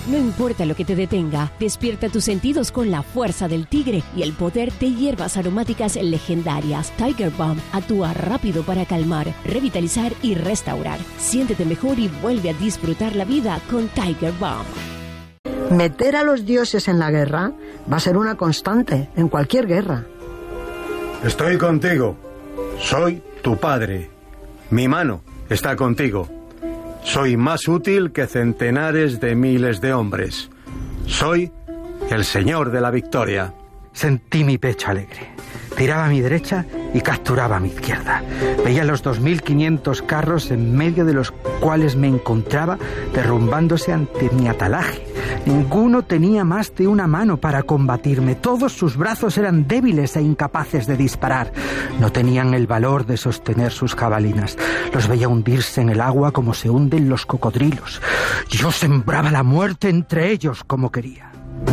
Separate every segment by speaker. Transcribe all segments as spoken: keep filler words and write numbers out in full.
Speaker 1: No importa lo que te detenga, despierta tus sentidos con la fuerza del tigre y el poder de hierbas aromáticas legendarias. Tiger Balm actúa rápido para calmar, revitalizar y restaurar. Siéntete mejor y vuelve a disfrutar la vida con Tiger Balm.
Speaker 2: Meter a los dioses en la guerra va a ser una constante en cualquier guerra.
Speaker 3: Estoy contigo. Soy tu padre. Mi mano está contigo. Soy más útil que centenares de miles de hombres. Soy el señor de la victoria.
Speaker 4: Sentí mi pecho alegre. Tiraba a mi derecha y capturaba a mi izquierda. Veía los dos mil quinientos carros en medio de los cuales me encontraba derrumbándose ante mi atalaje. Ninguno tenía más de una mano para combatirme. Todos sus brazos eran débiles e incapaces de disparar. No tenían el valor de sostener sus jabalinas. Los veía hundirse en el agua como se hunden los cocodrilos. Yo sembraba la muerte entre ellos como quería.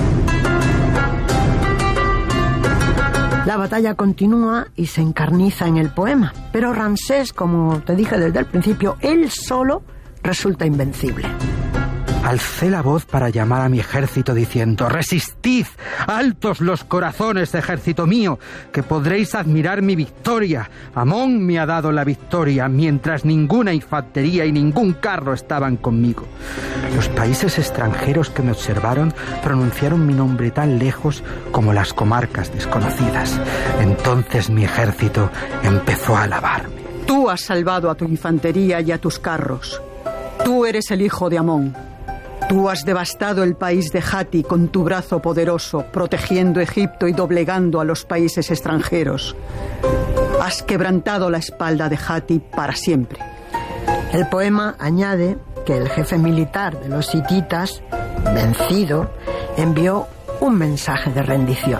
Speaker 2: La batalla continúa y se encarniza en el poema, pero Ramsés, como te dije desde el principio, él solo resulta invencible.
Speaker 4: Alcé la voz para llamar a mi ejército diciendo: «Resistid, altos los corazones, ejército mío, que podréis admirar mi victoria. Amón me ha dado la victoria, mientras ninguna infantería y ningún carro estaban conmigo». Los países extranjeros que me observaron pronunciaron mi nombre tan lejos como las comarcas desconocidas. Entonces mi ejército empezó a alabarme.
Speaker 5: Tú has salvado a tu infantería y a tus carros. Tú eres el hijo de Amón. Tú has devastado el país de Hati con tu brazo poderoso, protegiendo Egipto y doblegando a los países extranjeros. Has quebrantado la espalda de Hati para siempre.
Speaker 2: El poema añade que el jefe militar de los hititas, vencido, envió un mensaje de rendición.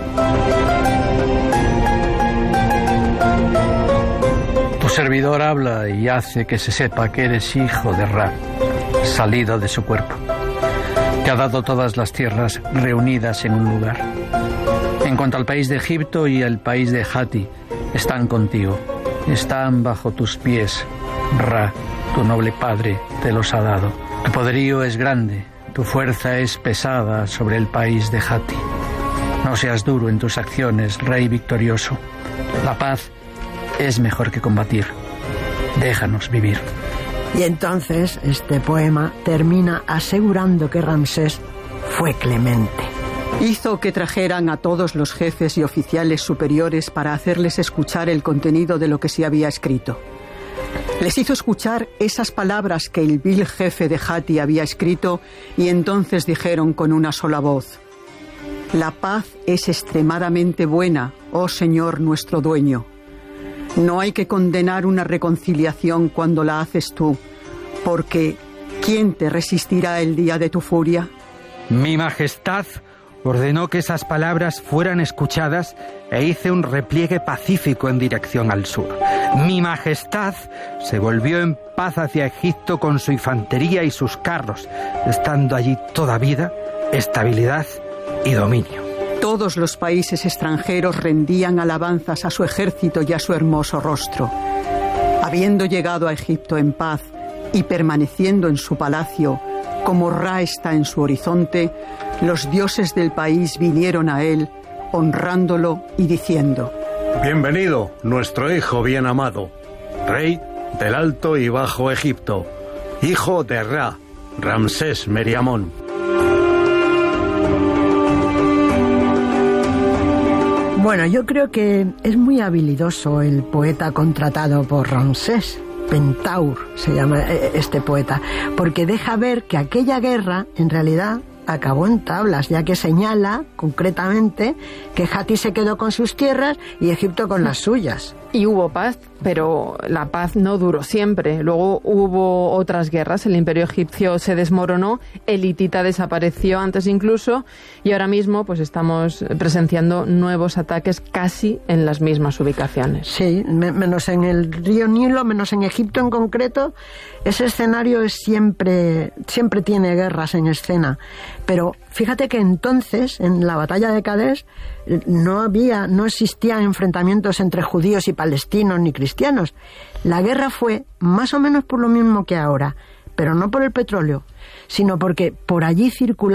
Speaker 6: Tu servidor habla y hace que se sepa que eres hijo de Ra, salido de su cuerpo, que ha dado todas las tierras reunidas en un lugar. En cuanto al país de Egipto y el país de Hati, están contigo, están bajo tus pies. Ra, tu noble padre, te los ha dado. Tu poderío es grande, tu fuerza es pesada sobre el país de Hati. No seas duro en tus acciones, rey victorioso. La paz es mejor que combatir. Déjanos vivir.
Speaker 2: Y entonces este poema termina asegurando que Ramsés fue clemente.
Speaker 5: Hizo que trajeran a todos los jefes y oficiales superiores para hacerles escuchar el contenido de lo que se había escrito. Les hizo escuchar esas palabras que el vil jefe de Hati había escrito y entonces dijeron con una sola voz: «La paz es extremadamente buena, oh Señor nuestro dueño. No hay que condenar una reconciliación cuando la haces tú, porque ¿quién te resistirá el día de tu furia?»
Speaker 4: Mi majestad ordenó que esas palabras fueran escuchadas e hice un repliegue pacífico en dirección al sur. Mi majestad se volvió en paz hacia Egipto con su infantería y sus carros, estando allí toda vida, estabilidad y dominio.
Speaker 5: Todos los países extranjeros rendían alabanzas a su ejército y a su hermoso rostro. Habiendo llegado a Egipto en paz y permaneciendo en su palacio, como Ra está en su horizonte, los dioses del país vinieron a él, honrándolo y diciendo:
Speaker 3: «Bienvenido, nuestro hijo bien amado, rey del Alto y Bajo Egipto, hijo de Ra, Ramsés Meriamón».
Speaker 2: Bueno, yo creo que es muy habilidoso el poeta contratado por Ramsés. Pentaur se llama este poeta, porque deja ver que aquella guerra en realidad acabó en tablas, ya que señala concretamente que Hati se quedó con sus tierras y Egipto con las suyas.
Speaker 7: Y hubo paz, pero la paz no duró siempre. Luego hubo otras guerras, el imperio egipcio se desmoronó, el hitita desapareció antes incluso, y ahora mismo pues estamos presenciando nuevos ataques casi en las mismas ubicaciones.
Speaker 2: Sí, menos en el río Nilo, menos en Egipto en concreto. Ese escenario es siempre, siempre tiene guerras en escena. Pero fíjate que entonces, en la batalla de Kadesh, no había, no existían enfrentamientos entre judíos y palestinos ni cristianos. La guerra fue más o menos por lo mismo que ahora, pero no por el petróleo, sino porque por allí circulaba